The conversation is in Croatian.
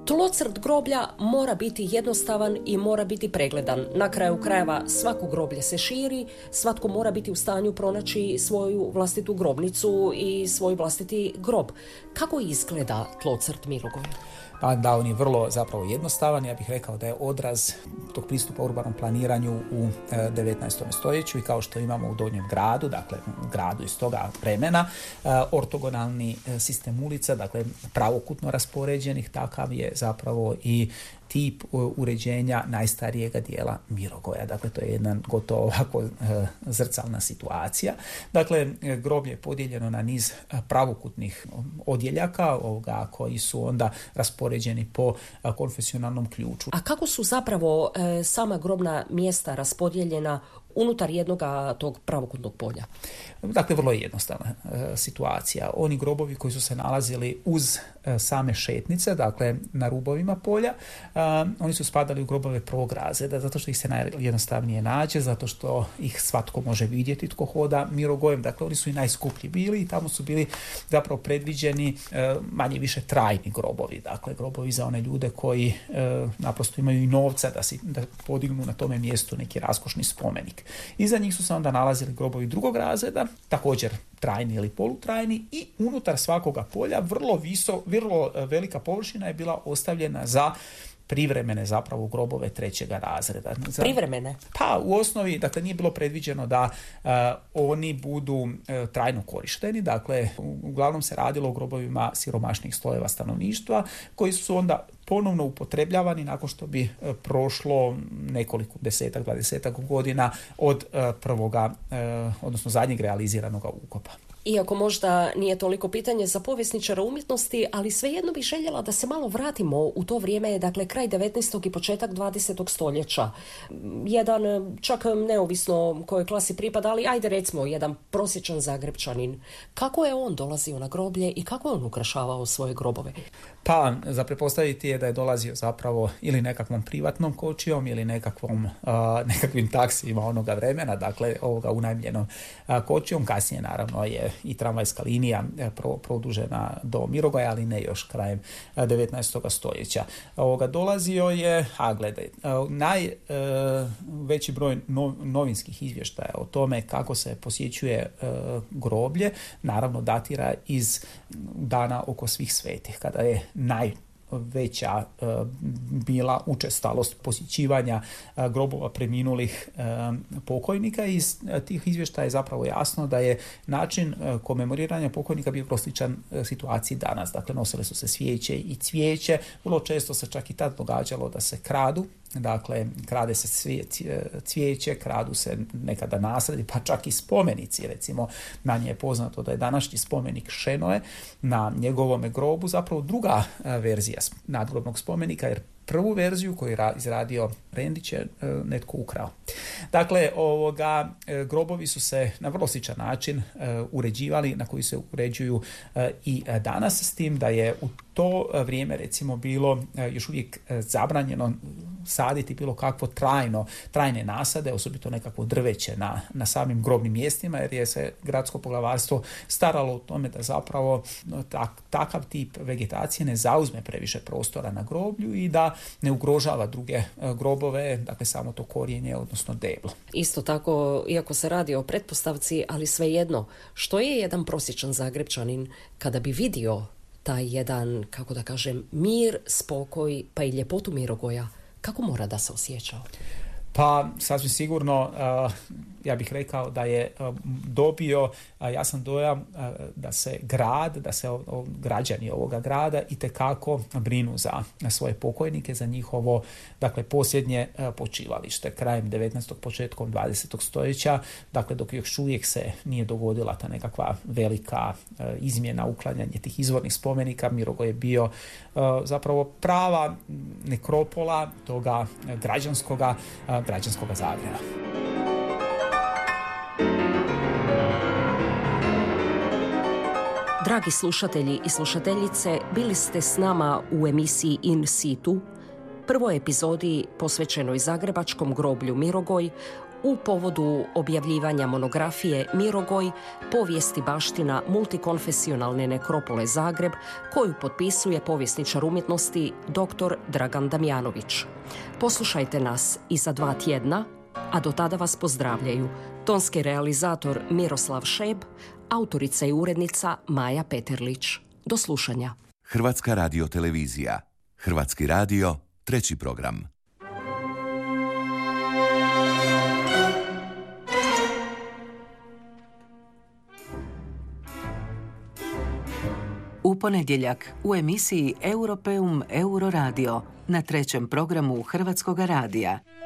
Tlocrt groblja mora biti jednostavan i mora biti pregledan. Na kraju krajeva svako groblje se širi, svatko mora biti u stanju pronaći svoju vlastitu grobnicu i svoj vlastiti grob. Kako izgleda tlocrt Mirogoja? Pa da, on je vrlo zapravo jednostavan. Ja bih rekao da je odraz tog pristupa urbanom planiranju u 19. stoljeću i kao što imamo u Donjem gradu, dakle gradu iz toga vremena, ortogonalni sistem ulica, dakle pravokutno raspoređenih, takav je zapravo i tip uređenja najstarijega dijela Mirogoja. Dakle, to je jedan gotovo ovako zrcalna situacija. Dakle, groblje je podijeljeno na niz pravokutnih odjeljaka koji su onda raspoređeni po konfesionalnom ključu. A kako su zapravo sama grobna mjesta raspodijeljena unutar jednog tog pravokutnog polja? Dakle, vrlo je jednostavna situacija. Oni grobovi koji su se nalazili uz same šetnice, dakle na rubovima polja, oni su spadali u grobove prvog razreda, zato što ih se najjednostavnije nađe, zato što ih svatko može vidjeti tko hoda Mirogojem. Dakle, oni su i najskuplji bili i tamo su bili zapravo predviđeni manje više trajni grobovi. Dakle, grobovi za one ljude koji naprosto imaju i novca da podignu na tome mjestu neki raskošni spomenik. Iza njih su se onda nalazili grobovi drugog razreda, također trajni ili polutrajni, i unutar svakoga polja vrlo velika površina je bila ostavljena za privremene zapravo grobove trećega razreda. Privremene? Pa u osnovi, dakle, nije bilo predviđeno da oni budu trajno korišteni. Dakle, uglavnom se radilo o grobovima siromašnih slojeva stanovništva koji su onda ponovno upotrebljavani nakon što bi prošlo nekoliko 10-20 godina od prvoga, odnosno zadnjeg realiziranog ukopa. Iako možda nije toliko pitanje za povjesničara umjetnosti, ali svejedno bih željela da se malo vratimo u to vrijeme, dakle kraj 19. i početak 20. stoljeća. Jedan, čak neovisno kojoj klasi pripada, ali ajde recimo jedan prosječan Zagrepčanin. Kako je on dolazio na groblje i kako je on ukrašavao svoje grobove? Pa, za pretpostaviti je da je dolazio zapravo ili nekakvom privatnom kočijom ili nekakvim taksijima onoga vremena, dakle ovoga unajmljenom kočijom. Kasnije naravno je i tramvajska linija produžena do Mirogoja, ali ne još krajem 19. stoljeća. Dolazio je, najveći broj novinskih izvještaja o tome kako se posjećuje groblje, naravno datira iz dana oko Svih svetih, kada je najveća bila učestalost posjećivanja grobova preminulih pokojnika. Iz tih izvještaja je zapravo jasno da je način komemoriranja pokojnika bio prosličan situaciji danas. Dakle, nosile su se svijeće i cvijeće. Vrlo često se čak i tad događalo da se kradu. Dakle, krade se cvijeće, kradu se nekada nasredi, pa čak i spomenici. Recimo, na nje je poznato da je današnji spomenik Šenoe na njegovome grobu zapravo druga verzija nadgrobnog spomenika, jer prvu verziju koju je izradio Rendić je netko ukrao. Dakle, grobovi su se na vrlo sličan način uređivali, na koji se uređuju i danas, s tim da je u to vrijeme recimo bilo još uvijek zabranjeno saditi bilo kakvo trajne nasade, osobito nekakvo drveće na samim grobnim mjestima, jer je se gradsko poglavarstvo staralo o tome da zapravo takav tip vegetacije ne zauzme previše prostora na groblju i da ne ugrožava druge grobove, dakle samo to korijenje, odnosno deblo. Isto tako, iako se radi o pretpostavci, ali svejedno, što je jedan prosječan Zagrepčanin kada bi vidio taj jedan, kako da kažem, mir, spokoj, pa i ljepotu Mirogoja, kako mora da se osjećao? Pa, sasvim sigurno, ja bih rekao da je dobio jasan dojam da se građani ovoga grada itekako brinu za svoje pokojnike, za njihovo, dakle, posljednje počivalište. Krajem 19. početkom 20. stoljeća, dakle, dok još uvijek se nije dogodila ta nekakva velika izmjena, uklanjanje tih izvornih spomenika, Mirogoj je bio zapravo prava nekropola toga građanskoga Zagreba. Dragi slušatelji i slušateljice, bili ste s nama u emisiji In situ, prvoj epizodi posvećenoj zagrebačkom groblju Mirogoj, u povodu objavljivanja monografije Mirogoj, povijesti baština multikonfesionalne nekropole Zagreb, koju potpisuje povjesničar umjetnosti dr. Dragan Damjanović. Poslušajte nas i za 2 tjedna, a do tada vas pozdravljaju tonski realizator Miroslav Šeb, autorica i urednica Maja Peterlić. Do slušanja. Hrvatska radiotelevizija. Hrvatski radio, 3. program. U ponedjeljak u emisiji Europeum Euroradio na 3. programu Hrvatskoga radija.